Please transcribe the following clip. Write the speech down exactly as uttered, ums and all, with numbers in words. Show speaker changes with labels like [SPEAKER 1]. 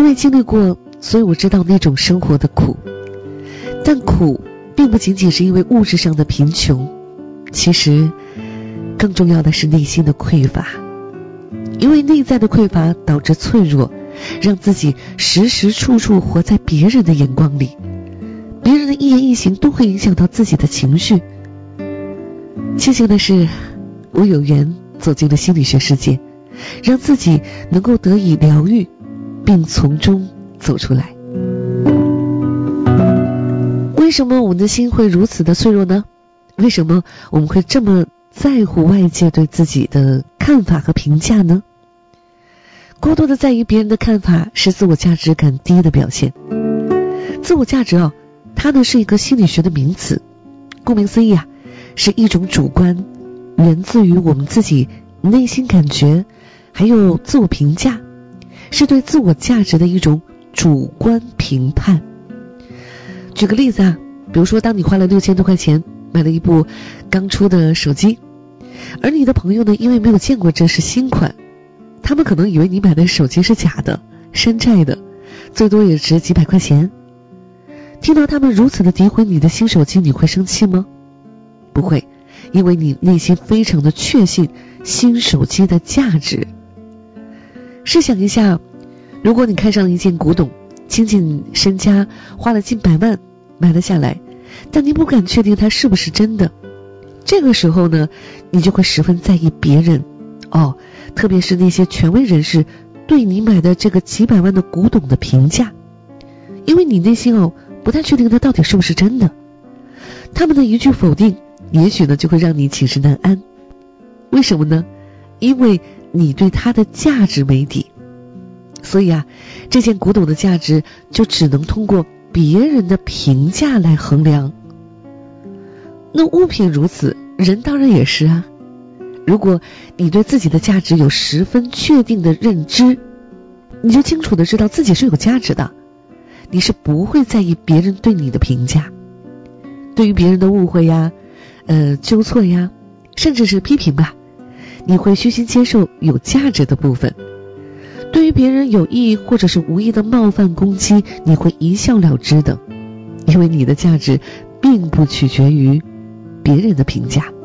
[SPEAKER 1] 为经历过，所以我知道那种生活的苦。但苦并不仅仅是因为物质上的贫穷，其实更重要的是内心的匮乏。因为内在的匮乏导致脆弱，让自己时时处处活在别人的眼光里，别人的一言一行都会影响到自己的情绪。庆幸的是，我有缘走进了心理学世界，让自己能够得以疗愈，并从中走出来。为什么我们的心会如此的脆弱呢？为什么我们会这么在乎外界对自己的看法和评价呢？过多的在意别人的看法是自我价值感低的表现。自我价值啊，它呢是一个心理学的名词，顾名思义啊，是一种主观，源自于我们自己内心感觉，还有自我评价，是对自我价值的一种主观评判。举个例子啊，比如说当你花了六千多块钱买了一部刚出的手机，而你的朋友呢，因为没有见过这是新款，他们可能以为你买的手机是假的、山寨的，最多也值几百块钱。听到他们如此的诋毁你的新手机，你会生气吗？不会，因为你内心非常的确信新手机的价值。试想一下，如果你看上了一件古董，倾尽身家花了近百万买了下来，但你不敢确定它是不是真的，这个时候呢，你就会十分在意别人哦，特别是那些权威人士对你买的这个几百万的古董的评价，因为你内心哦不太确定它到底是不是真的，他们的一句否定，也许呢就会让你寝食难安。为什么呢？因为你对它的价值没底，所以啊，这件古董的价值就只能通过别人的评价来衡量。那物品如此，人当然也是啊。如果你对自己的价值有十分确定的认知，你就清楚的知道自己是有价值的，你是不会在意别人对你的评价。对于别人的误会呀、呃纠错呀，甚至是批评吧，你会虚心接受有价值的部分。对于别人有意或者是无意的冒犯攻击，你会一笑了之的，因为你的价值并不取决于别人的评价。